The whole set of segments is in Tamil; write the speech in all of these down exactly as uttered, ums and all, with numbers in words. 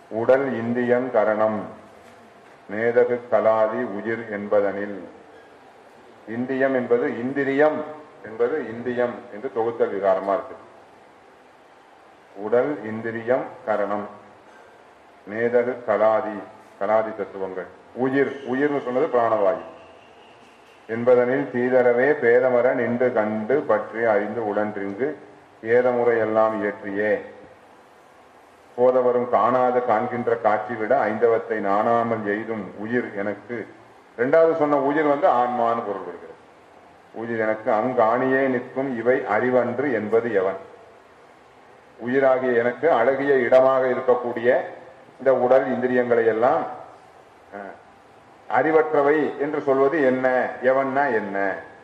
உடல் இந்தியங் கரணம் மேதகு கலாதி உயிர் என்பதனில். இந்தியம் என்பது இந்திரியம் என்பது இந்தியம் என்று தொகுத்தல் விகாரமா இருக்கு. உடல் இந்திரியம் கரணம் மேதகு கலாதி கலாதி தத்துவங்கள். உயிர் உயிர்னு சொன்னது பிராணவாயு என்பதனில் தீதரவே பேதமர நின்று கண்டு பற்றி அறிந்து உடன்றிங்கு ஏதமுறை எல்லாம் இயற்றியே போதவரும் காணாத காண்கின்ற காட்சி விட ஐந்தவத்தை நாணாமல் எய்தும் உயிர் எனக்கு. இரண்டாவது சொன்ன உயிர் வந்து ஆன்மான்னு பொருள் வருகிறது. உயிர் எனக்கு அங்காணியே நிற்கும் இவை அறிவன்று என்பது எவன். உயிராகிய எனக்கு அழகிய இடமாக இருக்கக்கூடிய இந்த உடல் இந்திரியங்களை எல்லாம் அறிவற்றவை என்று சொல்வது என்ன, எவன்னா என்ன?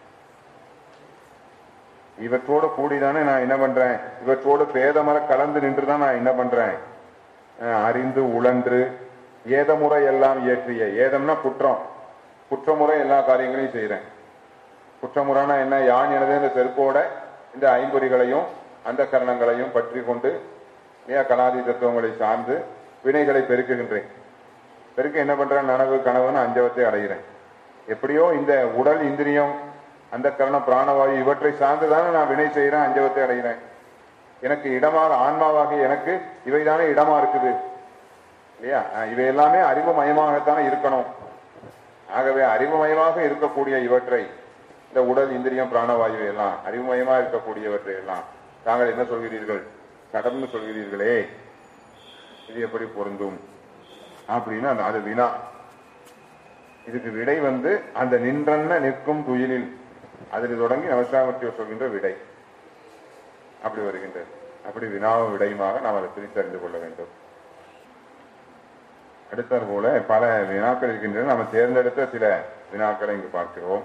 இவற்றோடு கூடிதானே நான் என்ன பண்றேன், இவற்றோடு பேதமர கலந்து நின்றுதான் நான் என்ன பண்றேன், அறிந்து உழன்று ஏதமுறை எல்லாம் இயற்றிய. ஏதம்னா குற்றம், குற்றமுறை எல்லா காரியங்களையும் செய்யறேன். குற்றமுறைனா என்ன, யான் எனது இந்த செருப்போட இந்த ஐம்பொறிகளையும் அந்த கரணங்களையும் பற்றி கொண்டு ஏன் கலாதி தத்துவங்களை சார்ந்து வினைகளை பெருக்குகின்றேன். பெருக்க என்ன பண்றேன், நனவு கனவுன்னு அஞ்சவத்தை அடைகிறேன். எப்படியோ இந்த உடல் இந்திரியம் அந்த கரணம் பிராணவாயு இவற்றை சார்ந்துதானே நான் வினை செய்யறேன், அஞ்சவத்தை அடைகிறேன். எனக்கு இடமாக ஆன்மாவாக எனக்கு இவைதானே இடமா இருக்குது இல்லையா? இவை எல்லாமே அறிவு மயமாகத்தானே இருக்கணும். ஆகவே அறிவுமயமாக இருக்கக்கூடிய இவற்றை, இந்த உடல் இந்திரியம் பிராணவாயு எல்லாம் அறிவுமயமாக இருக்கக்கூடியவற்றை எல்லாம் தாங்கள் என்ன சொல்கிறீர்கள், கடம்னு சொல்கிறீர்களே, இது எப்படி பொருந்தும் அப்படின்னு அது வினா. இதுக்கு விடை வந்து அந்த நின்றன்ன நிற்கும் துயிலில் அதில் தொடங்கி நமசிவாமூர்த்தியோர் சொல்கின்ற விடை அப்படி வருகின்றது. அப்படி வினாவும் விடையுமாக நாம் அதை பிரித்தறிந்து கொள்ள வேண்டும். அடுத்தாற் போல பல வினாக்கள் இருக்கின்றன. நம்ம தேர்ந்தெடுத்த சில வினாக்களை இங்கு பார்க்கிறோம்.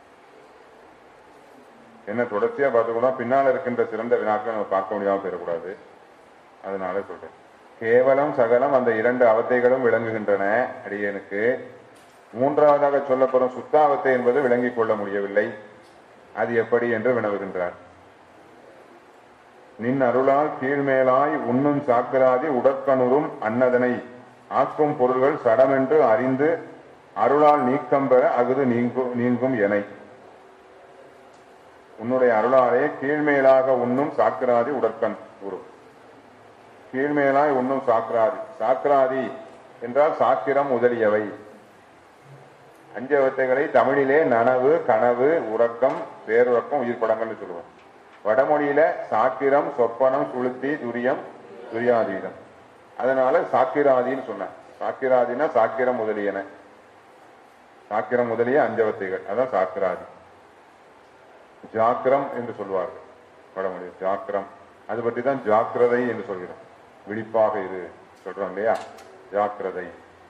என்ன தொடர்ச்சியா பார்த்துக்கூட பின்னால் இருக்கின்ற சிறந்த வினாக்களை நம்ம பார்க்க முடியாமல் பெறக்கூடாது. அதனால சொல்றேன். கேவலம் சகலம் அந்த இரண்டு அவத்தைகளும் விளங்குகின்றன அடியனுக்கு. மூன்றாவதாக சொல்லப்படும் சுத்தாவத்தை என்பது விளங்கிக் கொள்ள முடியவில்லை. அது எப்படி என்று வினவுகின்றார். நின் அருளால் கீழ்மேலாய் உண்ணும் சாக்கராதி உடற்கணுறும் அன்னதனை ஆக்கும் பொருள்கள் சடமென்று அறிந்து அருளால் நீக்கம் பெற அகுது நீங்கும் நீங்கும் எனை. உன்னுடைய அருளாலே கீழ்மேலாக உண்ணும் சாக்கராதி உடற்கண் குரு. கீழ்மேலாய் உண்ணும் சாக்கராதி, சாக்கராதி என்றால் சாக்கிரம் முதலியவை. அஞ்சவத்தைகளை தமிழிலே நனவு கனவு உறக்கம் பேருறக்கம் உயிர் படங்கள்னு சொல்லுவோம். வடமொழியில சாக்கிரம் சொப்பனம் சுளுத்தி துரியம் துரியாதீதம். அதனால சாக்கிராதின்னு சொன்ன. சாக்கிராதினா சாக்கிரம் முதலியன, சாக்கிரம் முதலிய அஞ்சவத்தைகள், அதான் சாக்கிராதி. ஜாக்கிரம் என்று சொல்வார்கள் வடமொழி. ஜாக்கிரம் அது பற்றி தான் ஜாக்கிரதை என்று சொல்கிறோம். விழிப்பாக இது சொல்றோம் இல்லையா, ஜாக்கிரதை.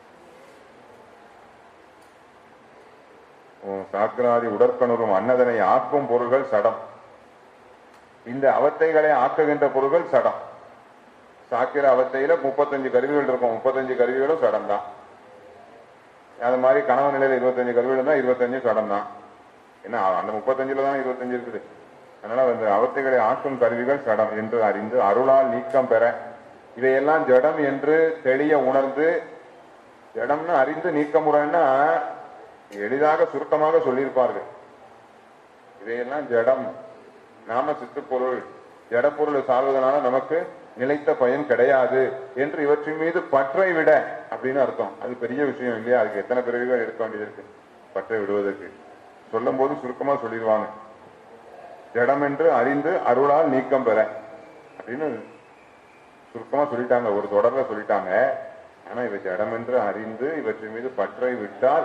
சாக்கிராதி உடற்கணுறும் அன்னதனை ஆக்கும் பொருள்கள் சடம். இந்த அவத்தைகளை ஆக்குகின்ற பொருள்கள் சடம். சாக்கிர அவத்தையில முப்பத்தஞ்சு கருவிகள் இருக்கும். முப்பத்தஞ்சு கருவிகளும் சடம் தான். அது மாதிரி கனவு நிலையில இருபத்தஞ்சு கருவிகள் தான், இருபத்தஞ்சு சடம் தான். என்ன அந்த முப்பத்தஞ்சுல தான் இருபத்தஞ்சு இருக்குது. அதனால அந்த அவத்தைகளை ஆக்கும் கருவிகள் சடம் என்று அறிந்து அருளால் நீக்கம் பெற. இவையெல்லாம் ஜடம் என்று தெளிய உணர்ந்து, ஜடம்னு அறிந்து நீக்க முறைன்னா எளிதாக சுருக்கமாக சொல்லியிருப்பார்கள். இவையெல்லாம் ஜடம், நாம சித்துப்பொருள், ஜடப்பொருள் சார்வதனால நமக்கு நிலைத்த பயன் கிடையாது என்று இவற்றின் மீது பற்றை விட அப்படின்னு அர்த்தம். அது பெரிய விஷயம் இல்லையா? அதுக்கு எத்தனை பிறவிகள் எடுக்க வேண்டியது இருக்கு பற்றை விடுவதற்கு. சொல்லும் போது சுருக்கமா சொல்லிடுவாங்க. ஜடம் என்று அறிந்து அருளால் நீக்கம் பெற அப்படின்னு சுருக்கமா சொல்லிட்டாங்க, ஒரு தொடர்ல சொல்லிட்டாங்க. ஆனா இவை ஜடம் என்று அறிந்து இவற்றின் மீது பற்றை விட்டால்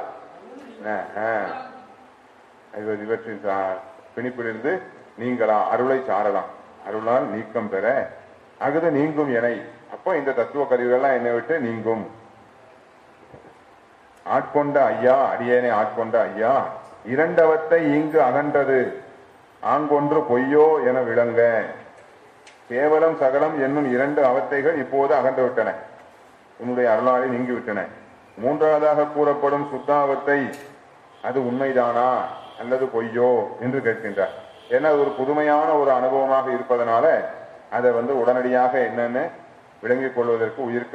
இவற்றின் பிணிப்பிலிருந்து நீங்களா அருளை சாரலாம். அருளால் நீக்கம் பெற அகுது நீங்கும் எனை. அப்போ இந்த தத்துவ கருவிகள்லாம் என்னை விட்டு நீங்கும். ஆட்கொண்ட ஐயா, அடியேனை ஆட்கொண்ட ஐயா, இரண்டவத்தை இங்கு அகன்றது ஆங்கொன்று பொய்யோ என விளங்க. கேவலம் சகலம் என்னும் இரண்டு அவத்தைகள் இப்போது அகன்று விட்டன, உன்னுடைய அருளாலை நீங்கி விட்டன. மூன்றாவதாக கூறப்படும் சுத்தாவத்தை அது உண்மைதானா அல்லது பொய்யோ என்று கேட்கின்றார். ஏன்னா அது ஒரு புதுமையான ஒரு அனுபவமாக இருப்பதனால அதை வந்து உடனடியாக என்னன்னு விளங்கிக் கொள்வதற்கு உயிருக்கு